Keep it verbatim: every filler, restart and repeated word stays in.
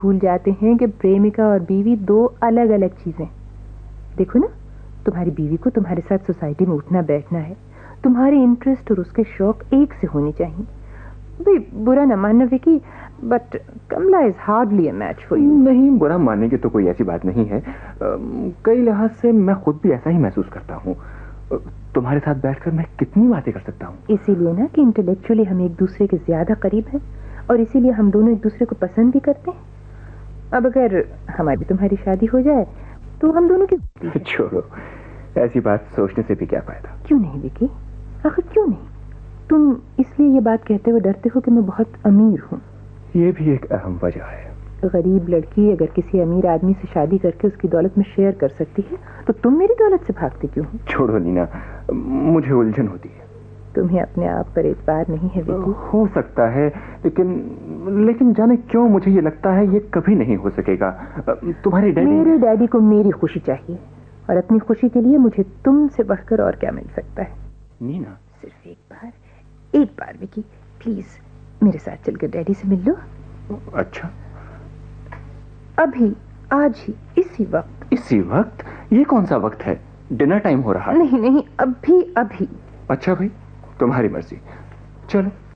भूल जाते हैं कि प्रेमिका और बीवी दो अलग अलग चीजें। देखो ना, तुम्हारी बीवी को तुम्हारे साथ सोसाइटी में उठना बैठना है, तुम्हारे इंटरेस्ट और उसके शौक एक से होने चाहिए। भाई बुरा ना मानना Vicky, but Kamala is hardly a match for you. नहीं, बुरा मानने की तो कोई ऐसी बात नहीं है। कई लिहाज से मैं खुद भी ऐसा ही महसूस करता हूँ। तुम्हारे साथ बैठकर मैं कितनी बातें कर सकता हूँ। इसीलिए ना कि इंटेलेक्चुअली हम एक दूसरे के ज्यादा करीब हैं, और इसीलिए हम दोनों एक दूसरे को पसंद भी करते हैं। अब अगर हमारी तुम्हारी शादी हो जाए तो हम दोनों की छोड़ो, ऐसी बात सोचने से भी क्या फायदा। क्यों नहीं विकी, आखिर क्यों नहीं? तुम इसलिए ये बात कहते हुए डरते हो कि मैं बहुत अमीर हूँ? ये भी एक अहम वजह है। गरीब लड़की अगर किसी अमीर आदमी से शादी करके उसकी दौलत में शेयर कर सकती है, तो तुम मेरी दौलत से भागते क्यों हो? छोड़ो नीना, मुझे उलझन होती है। तुम्हें अपने आप पर एतबार नहीं है विकी? हो सकता है, लेकिन लेकिन जाने क्यों मुझे ये लगता है ये कभी नहीं हो सकेगा। तुम्हारे डैडी मेरे डैडी को मेरी खुशी चाहिए, और अपनी खुशी के लिए मुझे तुमसे बढ़कर और क्या मिल सकता है? नीना, सिर्फ एक बार, एक बार विकी, प्लीज मेरे साथ चलकर डैडी से मिल लो। अच्छा, अभी, आज ही, इसी वक्त। इसी वक्त? ये कौन सा वक्त है? डिनर टाइम हो रहा है। नहीं नहीं, अभी अभी। अच्छा भाई, तुम्हारी मर्जी, चलो।